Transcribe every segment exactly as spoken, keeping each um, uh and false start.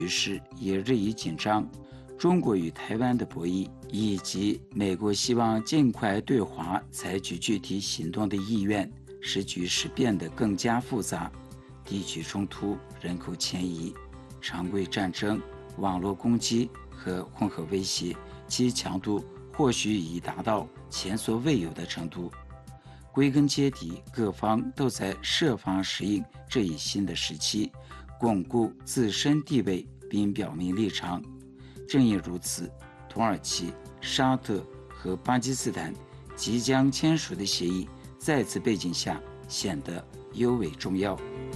局势也日益紧张，中国与台湾的博弈，以及美国希望尽快对华采取具体行动的意愿，使局势变得更加复杂。地区冲突、人口迁移、常规战争、网络攻击和混合威胁，其强度或许已达到前所未有的程度。归根结底，各方都在设法适应这一新的时期，巩固自身地位并表明立场。正因如此，土耳其、沙特和巴基斯坦即将签署的协议，在此背景下显得尤为重要。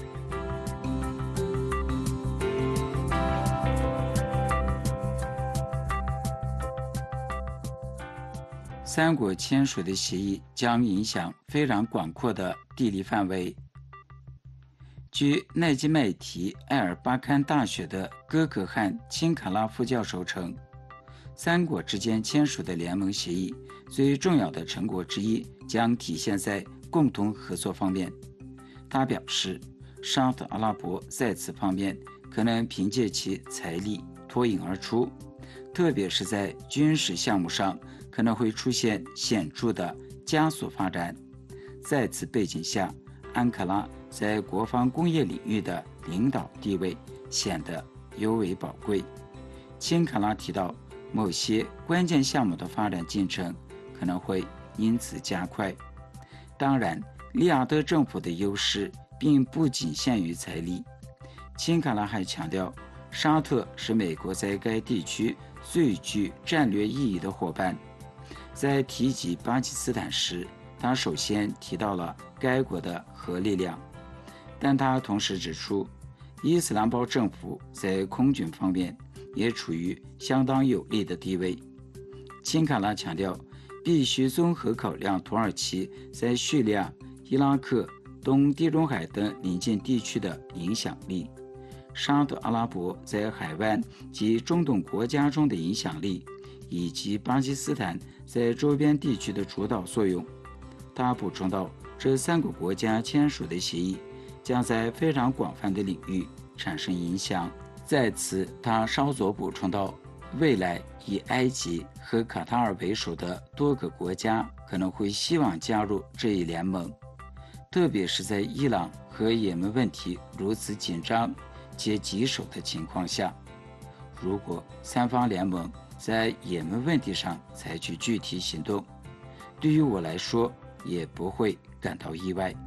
三国签署的协议将影响非常广阔的地理范围。据奈基麦提埃尔巴堪大学的哥可汗钦卡拉副教授称，三国之间签署的联盟协议最重要的成果之一将体现在共同合作方面。他表示，沙特阿拉伯在此方面可能凭借其财力脱颖而出，特别是在军事项目上可能会出现显著的加速发展。在此背景下，安卡拉在国防工业领域的领导地位显得尤为宝贵。钦卡拉提到，某些关键项目的发展进程可能会因此加快。当然，利雅得政府的优势并不仅限于财力。钦卡拉还强调，沙特是美国在该地区最具战略意义的伙伴。在提及巴基斯坦时，他首先提到了该国的核力量，但他同时指出，伊斯兰堡政府在空军方面也处于相当有利的地位。钦卡拉强调，必须综合考量土耳其在叙利亚、伊拉克、东地中海等邻近地区的影响力，沙特阿拉伯在海湾及中东国家中的影响力，以及巴基斯坦在周边地区的主导作用。他补充道，这三个国家签署的协议将在非常广泛的领域产生影响。在此，他稍作补充道，未来以埃及和卡塔尔为首的多个国家可能会希望加入这一联盟，特别是在伊朗和也门问题如此紧张且棘手的情况下。如果三方联盟在也门问题上采取具体行动，对于我来说也不会感到意外。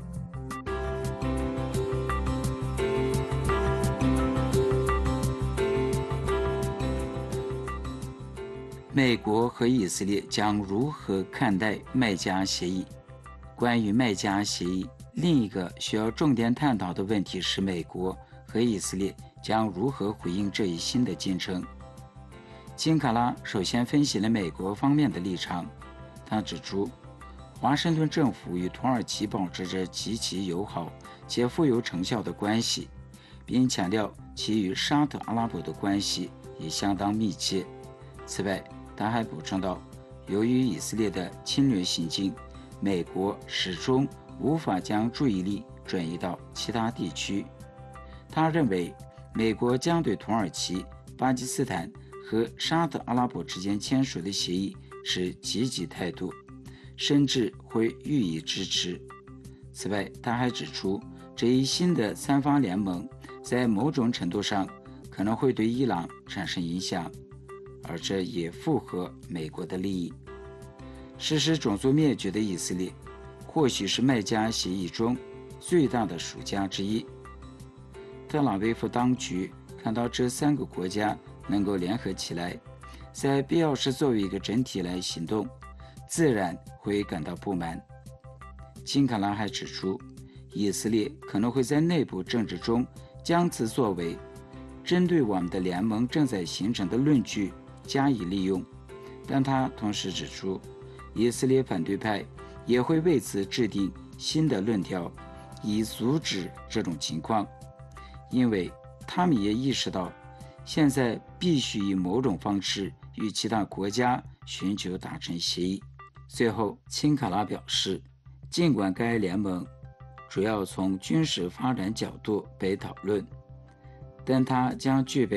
美国和以色列将如何看待麦加协议？关于麦加协议，另一个需要重点探讨的问题是美国和以色列将如何回应这一新的进程。钦卡拉首先分析了美国方面的立场，他指出，华盛顿政府与土耳其保持着极其友好且富有成效的关系，并强调其与沙特阿拉伯的关系也相当密切。此外，他还补充道，由于以色列的侵略行径，美国始终无法将注意力转移到其他地区。他认为，美国将对土耳其、巴基斯坦和沙特阿拉伯之间签署的协议持积极态度，甚至会予以支持。此外，他还指出，这一新的三方联盟在某种程度上可能会对伊朗产生影响，而这也符合美国的利益。实施种族灭绝的以色列或许是麦加协议中最大的输家之一。特拉维夫当局看到这三个国家能够联合起来，在必要时作为一个整体来行动，自然会感到不满。钦卡拉还指出，以色列可能会在内部政治中将此作为针对我们的联盟正在形成的论据加以利用，但他同时指出，以色列反对派也会为此制定新的论调，以阻止这种情况，因为他们也意识到，现在必须以某种方式与其他国家寻求达成协议。最后，钦卡拉表示，尽管该联盟主要从军事发展角度被讨论， 但它将具备